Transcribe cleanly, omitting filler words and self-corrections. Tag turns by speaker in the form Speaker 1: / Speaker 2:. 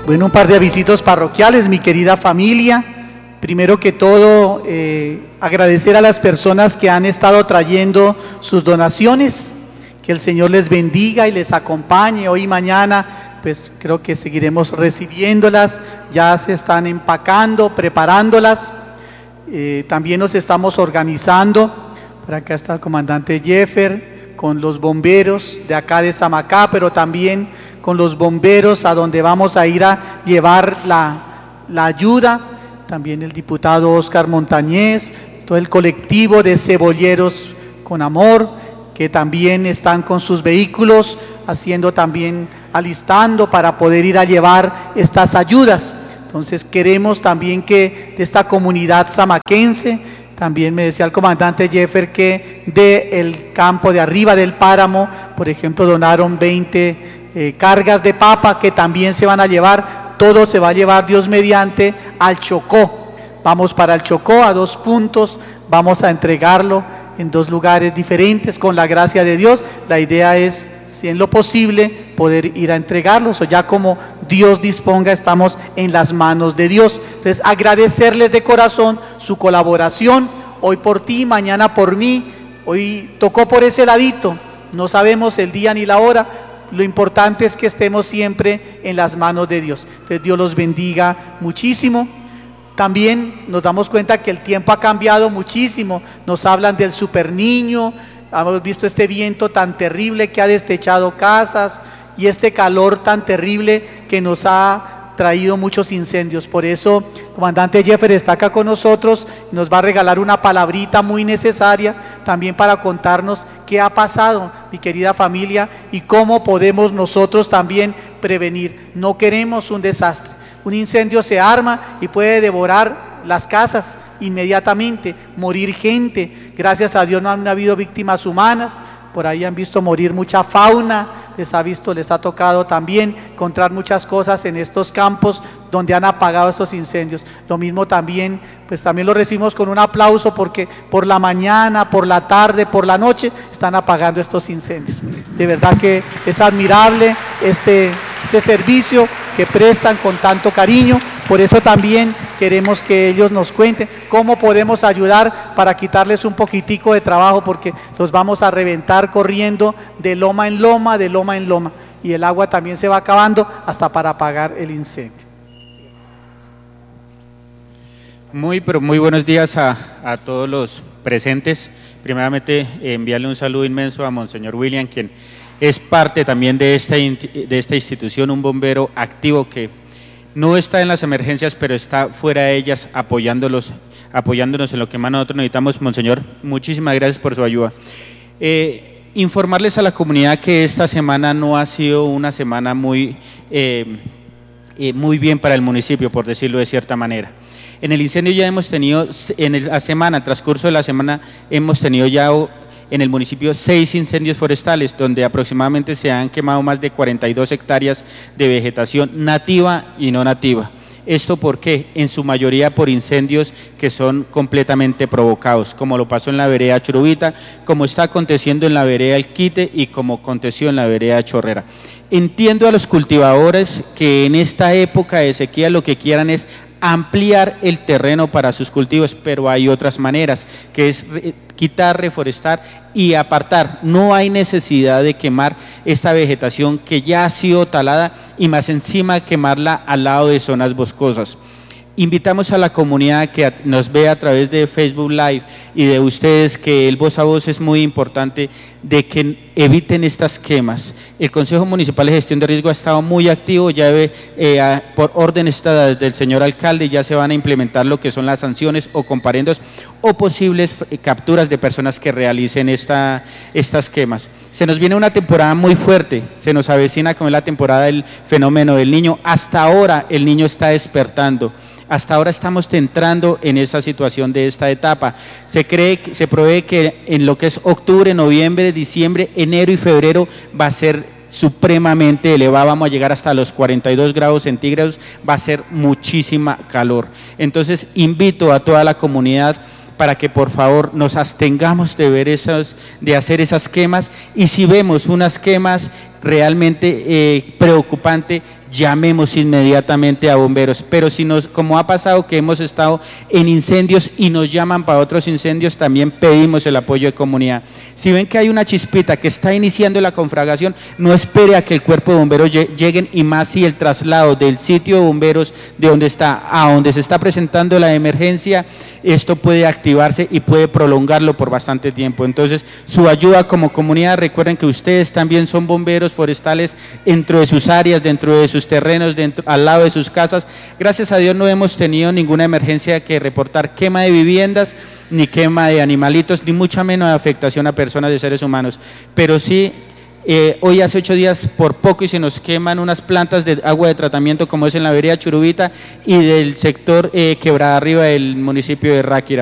Speaker 1: Bueno, un par de avisitos parroquiales, mi querida familia. Primero que todo, agradecer a las personas que han estado trayendo sus donaciones. Que el Señor les bendiga y les acompañe hoy y mañana. Pues creo que seguiremos recibiéndolas. Ya se están empacando, preparándolas. También nos estamos organizando. Por acá está el comandante Jeffer con los bomberos de acá de Samacá, pero también con los bomberos a donde vamos a ir a llevar la ayuda. También el diputado Oscar Montañez, todo el colectivo de cebolleros con amor, que también están con sus vehículos, haciendo también, alistando para poder ir a llevar estas ayudas. Entonces queremos también que de esta comunidad samaquense, también me decía el comandante Jeffer que del campo de arriba del páramo, por ejemplo, donaron 20 cargas de papa que también se van a llevar. Todo se va a llevar, Dios mediante, al Chocó. Vamos para el Chocó a 2 puntos, vamos a entregarlo en 2 lugares diferentes con la gracia de Dios. La idea es, si en lo posible, poder ir a entregarlos, o ya como Dios disponga, estamos en las manos de Dios. Entonces, agradecerles de corazón su colaboración, hoy por ti, mañana por mí. Hoy tocó por ese ladito, no sabemos el día ni la hora. Lo importante es que estemos siempre en las manos de Dios. Entonces Dios los bendiga muchísimo. También nos damos cuenta que el tiempo ha cambiado muchísimo. Nos hablan del super niño. Hemos visto este viento tan terrible que ha destechado casas y este calor tan terrible que nos ha traído muchos incendios. Por eso, comandante Jeffer está acá con nosotros y nos va a regalar una palabrita muy necesaria también para contarnos qué ha pasado, mi querida familia, y cómo podemos nosotros también prevenir. No queremos un desastre. Un incendio se arma y puede devorar las casas inmediatamente, morir gente. Gracias a Dios no han habido víctimas humanas. Por ahí han visto morir mucha fauna, les ha tocado también encontrar muchas cosas en estos campos donde han apagado estos incendios. Lo mismo también, pues también lo recibimos con un aplauso porque por la mañana, por la tarde, por la noche están apagando estos incendios. De verdad que es admirable este servicio que prestan con tanto cariño. Por eso también queremos que ellos nos cuenten cómo podemos ayudar para quitarles un poquitico de trabajo, porque los vamos a reventar corriendo de loma en loma, de loma en loma, y el agua también se va acabando hasta para apagar el incendio.
Speaker 2: Muy buenos días a todos los presentes. Primeramente, enviarle un saludo inmenso a Monseñor William, quien es parte también de esta institución, un bombero activo que no está en las emergencias, pero está fuera de ellas apoyándonos en lo que más nosotros necesitamos. Monseñor, muchísimas gracias por su ayuda. Informarles a la comunidad que esta semana no ha sido una semana muy bien para el municipio, por decirlo de cierta manera. En el incendio ya hemos tenido, transcurso de la semana, hemos tenido ya en el municipio 6 incendios forestales, donde aproximadamente se han quemado más de 42 hectáreas de vegetación nativa y no nativa. ¿Esto por qué? En su mayoría por incendios que son completamente provocados, como lo pasó en la vereda Churubita, como está aconteciendo en la vereda El Quite y como aconteció en la vereda Chorrera. Entiendo a los cultivadores que en esta época de sequía lo que quieran es ampliar el terreno para sus cultivos, pero hay otras maneras, que es quitar, reforestar y apartar. No hay necesidad de quemar esta vegetación que ya ha sido talada y más encima quemarla al lado de zonas boscosas. Invitamos a la comunidad que nos ve a través de Facebook Live y de ustedes, que el voz a voz es muy importante, de que eviten estas quemas. El Consejo Municipal de Gestión de Riesgo ha estado muy activo, ya por órdenes del señor alcalde ya se van a implementar lo que son las sanciones o comparendos o posibles capturas de personas que realicen estas quemas. Se nos viene una temporada muy fuerte, se nos avecina como es la temporada del fenómeno del Niño. Hasta ahora el Niño está despertando. Hasta ahora estamos entrando en esa situación de esta etapa. Se prevé que en lo que es octubre, noviembre, diciembre, enero y febrero va a ser supremamente elevada, vamos a llegar hasta los 42 grados centígrados, va a ser muchísima calor. Entonces invito a toda la comunidad para que por favor nos abstengamos de hacer esas quemas, y si vemos unas quemas realmente preocupantes, llamemos inmediatamente a bomberos. Pero si nos, como ha pasado que hemos estado en incendios y nos llaman para otros incendios, también pedimos el apoyo de comunidad. Si ven que hay una chispita que está iniciando la conflagración, no espere a que el cuerpo de bomberos lleguen, y más si el traslado del sitio de bomberos de donde está a donde se está presentando la emergencia, esto puede activarse y puede prolongarlo por bastante tiempo. Entonces, su ayuda como comunidad, recuerden que ustedes también son bomberos forestales dentro de sus áreas, dentro de sus terrenos, al lado de sus casas. Gracias a Dios no hemos tenido ninguna emergencia que reportar, quema de viviendas, ni quema de animalitos, ni mucha menos afectación a personas de seres humanos. Pero sí, hoy hace 8 días por poco y se nos queman unas plantas de agua de tratamiento como es en la vereda Churubita y del sector Quebrada Arriba del municipio de Ráquira.